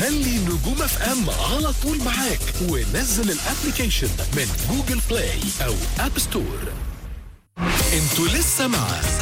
خلي نجوم اف ام على طول معاك، ونزل الابليكيشن من جوجل بلاي او اب ستور. انتوا لسه مع